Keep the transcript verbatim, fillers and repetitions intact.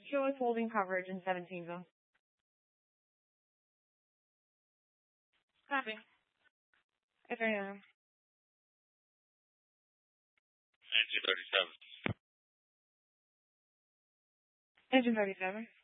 Show us holding coverage in seventeen zone. Copy. Attorney Adams. Engine thirty-seven. Engine thirty-seven.